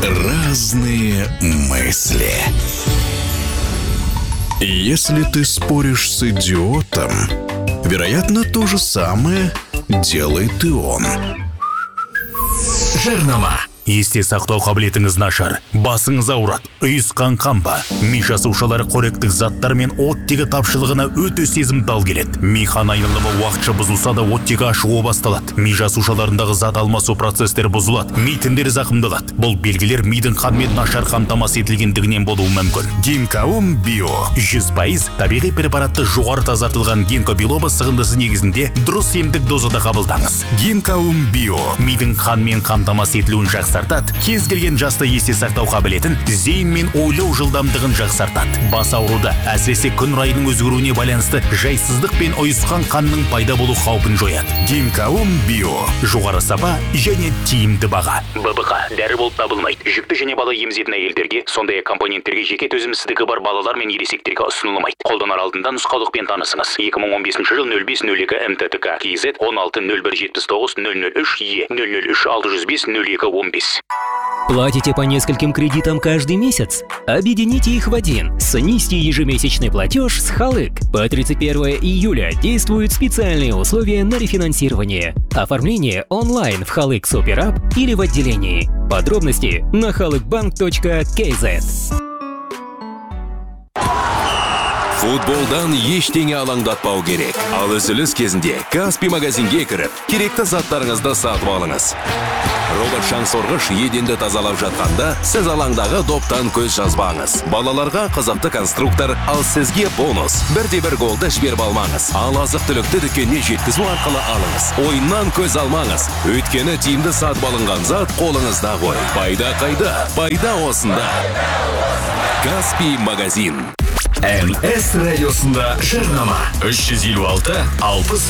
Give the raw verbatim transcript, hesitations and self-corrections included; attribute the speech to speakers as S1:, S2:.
S1: Разные мысли. Если ты споришь с идиотом, вероятно, то же самое делает и он.
S2: Жарнама. Есте сақтау қабілетіңіз нашар, басыңыз ауырады, ұйысқан қанба. Ми жасушалары қоректік заттар мен оттегі тапшылығына өте сезімтал келеді. Михан айналымы уақытша бұзылса да оттегі ашуы басталады. Ми жасушаларындағы зат алмасу процестері бұзылады, ми тіндері зақымдалады. Бұл белгілер мидың қанмен нашар қамтамасыз етілгендігінен болуы мүмкін. Гинкаум био жүз пайыз табиғи препаратты жоғары тазартылған гинко билоба сығындысы негізінде дұрыс емдік дозада қабылдаңыз. Гинкаум био мидың қанмен қамтамасыз етілуін жақсартады, кез келген жаста есте сақтау қабілетін, зейін мен ойлау жылдамдығын жақсартады. Бас ауруды, әсіресе күн райының өзгеруіне байланысты жайсыздық пен ұйысқан қанның пайда болу қаупін жояды. Гинкаум био жоғары сапа және тиімді баға. бэ бэ қа дәрі болып табылмайды. Жүкті және бала емізетін әйелдерге, сондай-ақ компоненттерге жеке төзімсіздігі бар балалар мен ересектерге ұсынылмайды. Қолданар алдында нұсқаулықпен танысыңыз. екі мың он бесінші жыл нөл бес нөл екі эм тэ тэ ка кз он алты нөл бір жетпіс тоғыз нөл нөл үш е нөл нөл үш алты жүз бес нөл екі он бес.
S3: Платите по нескольким кредитам каждый месяц? Объедините их в один. Снизьте ежемесячный платеж с Халык. По тридцать первое июля действуют специальные условия на рефинансирование. Оформление онлайн в Халык Суперап или в отделении. Подробности на халыкбанк точка кей зет.
S4: Футболдан ештеңе алаңдатпау керек. Ал үзіліс кезінде Каспий магазинге кіріп, керекті заттарыңызды сатып алыңыз. Робот шаңсорғыш еденді тазалап жатқанда, сіз алаңдағы доптан көз жазбаңыз. Балаларға қызықты конструктор, ал сізге бонус. Бірде-бір голды жіберіп алмаңыз. Ал азық-түлікті дүкеніне жеткізу арқылы алыңыз. Ойыннан көз алмаңыз. Өйткені тиімді сатып алынған зат қолыңызда ғой. Пайда қайда? Пайда осында. Каспий магазин.
S2: эм эс радиосында жарнама. үш жүз елу алты алпыс